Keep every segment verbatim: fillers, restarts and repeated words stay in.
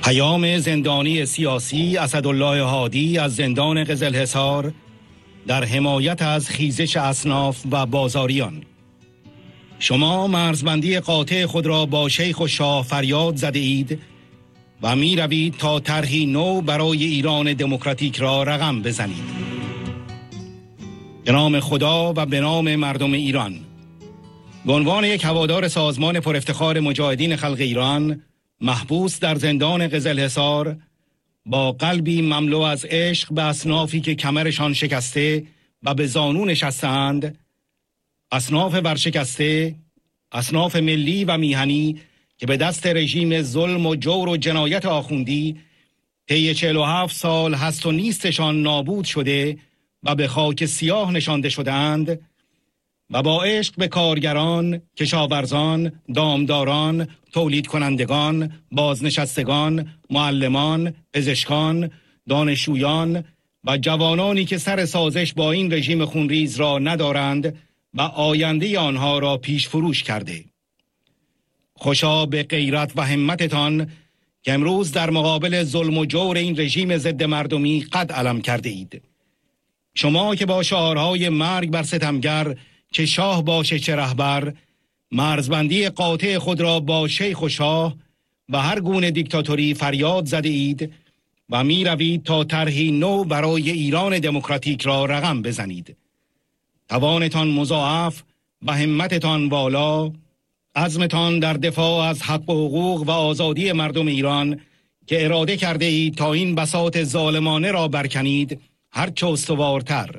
پیام زندانی سیاسی اسدالله هادی از زندان قزلحصار در حمایت از خیزش اصناف و بازاریان. شما مرزبندی قاطع خود را با شیخ و شاه فریاد زده اید و می روید تا طرحی نو برای ایران دموکراتیک را رقم بزنید. به نام خدا و به نام مردم ایران، به عنوان یک هوادار سازمان پر افتخار مجاهدین خلق ایران محبوس در زندان قزلحصار، با قلبی مملو از عشق به اصنافی که کمرشان شکسته و به زانو نشستند، اصناف ورشکسته، اصناف ملی و میهنی که به دست رژیم ظلم و جور و جنایت آخوندی طی چهل و هفت سال هست و نیستشان نابود شده و به خاک سیاه نشانده شدند، و با عشق به کارگران، کشاورزان، دامداران، تولید کنندگان، بازنشستگان، معلمان، پزشکان، دانشجویان و جوانانی که سر سازش با این رژیم خونریز را ندارند و آینده آنها را پیش فروش کرده. خوشا به غیرت و همتتان که امروز در مقابل ظلم و جور این رژیم ضد مردمی قد علم کرده اید. شما که با شعارهای مرگ بر ستمگر، چه شاه باشه چه رهبر، مرزبندی قاطع خود را با شیخ و شاه و هر گونه دیکتاتوری فریاد زده اید و می روید تا طرحی نو برای ایران دموکراتیک را رقم بزنید. توانتان مضاعف و همتتان بالا، عزمتان در دفاع از حق و حقوق و آزادی مردم ایران که اراده کرده اید تا این بساط ظالمانه را برکنید هر چه استوارتر.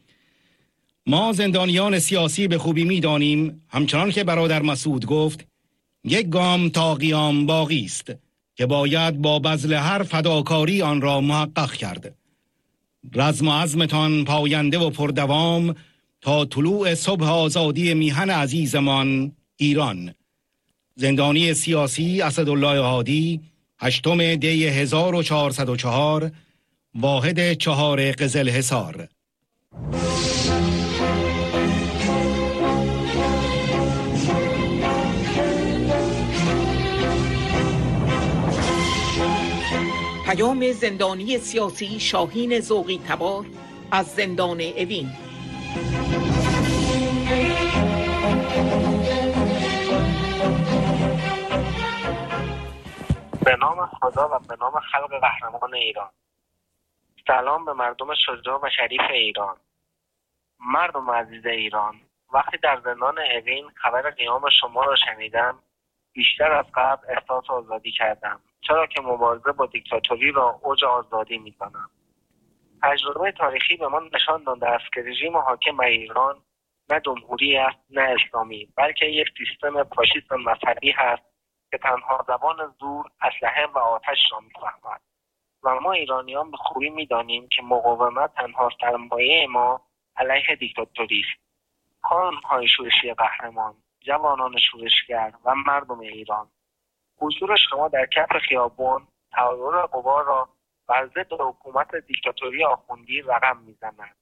ما زندانیان سیاسی به خوبی می دانیم، همچنان که برادر مسعود گفت، یک گام تا قیام باقی است که باید با بذل هر فداکاری آن را محقق کرد. رزم و عزمتان پاینده و پردوام تا طلوع صبح آزادی میهن عزیزمان ایران. زندانی سیاسی اسدالله هادی، هشتم دی هزار و چهارصد و چهار، واحد چهار قزلحصار. پیام زندانی سیاسی شاهین ذوقی تبار از زندان اوین. به نام خدا و به نام خلق قهرمان ایران. سلام به مردم شجاع و شریف ایران. مردم عزیز ایران، وقتی در زندان اوین خبر قیام شما را شنیدم، بیشتر از قبل احساس آزادی کردم، چرا که مبارزه با دیکتاتوری را اوج آزادی می‌دانم. تجربه تاریخی به ما نشان داده است که رژیم حاکم بر ایران نه جمهوری است نه اسلامی، بلکه یک سیستم فاشیست مذهبی است که تنها زبان زور، اسلحه و آتش را می‌فهمد. و ما ایرانیان به خوبی می‌دانیم که مقاومت تنها سرمایه ما علیه دیکتاتوری است. خانم‌های شورشی قهرمان، جوانان شورشگر و مردم ایران، حضور شما در کف خیابان تظاهر غبار را بر ضد حکومت دیکتاتوری آخوندی رقم میزند.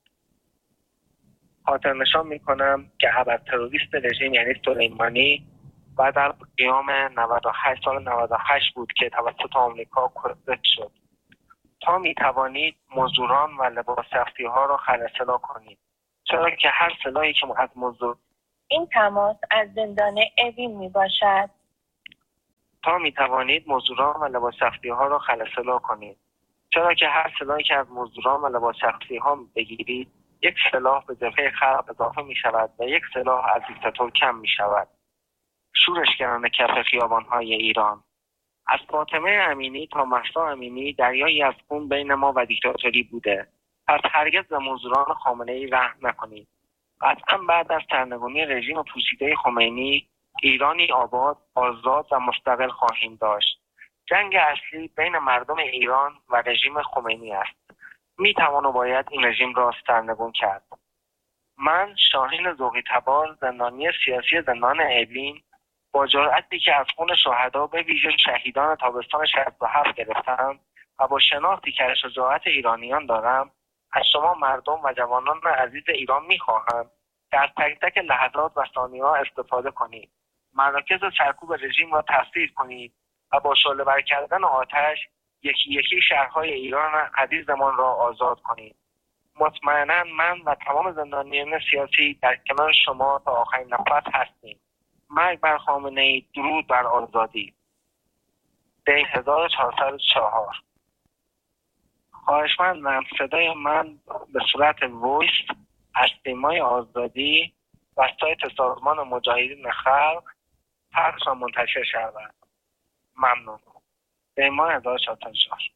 خاطر نشان میکنم که ابد تروریست رژیم یعنی سلیمانی بعد از قیام نود و هشت سال نود و هشت بود که توسط آمریکا کشته شد. تا میتوانید مزدوران و لباس سختی ها را خلع کنید، چرا که هر سلاحی که از مزدور این تماس از زندان اوین می باشد. تا می توانید مزدوران و لباس سختی ها را خلع کنید، چرا که هر سلاحی که از مزدوران و لباس سختی ها بگیرید یک سلاح به جبهه خلق اضافه می شود و یک سلاح از دیکتاتور کم می شود. شورشگران کف خیابان های ایران، از فاطمه امینی تا مهسا امینی دریایی از خون بین ما و دیکتاتوری بوده، پس هرگز به مزدوران خامنه‌ای رحم نکنید. قطعا بعد از سرنگونی رژیم پوسیده خمینی ایرانی آباد، آزاد و مستقل خواهیم داشت. جنگ اصلی بین مردم ایران و رژیم خمینی است. می توان و باید این رژیم را سرنگون کرد. من شاهین ذوقی تبار، زندانی سیاسی زندان اوین، با جرأتی که از خون شهدا به ویژه شهیدان تابستان شصت و هفت گرفتم و با شناختی که از شجاعت ایرانیان دارم، از شما مردم و جوانان عزیز ایران می‌خواهم که از تک تک لحظات و ثانیه‌ها استفاده کنید. مراکز سرکوب رژیم را تسخیر کنید و با شعله‌ور کردن آتش یکی یکی شهرهای ایران عزیزمان را آزاد کنید. مطمئنا من و تمام زندانیان سیاسی در کنار شما تا آخرین نفس هستیم. مرگ بر خامنه‌ای، درود بر آزادی. دی هزار و چهارصد و چهار. خواهشمندم صدای من به صورت وایس از سیمای آزادی و سایت سازمان مجاهدین خلق پخش و منتشر شود. ممنون. دی ماه هزار و چهارصد و چهار.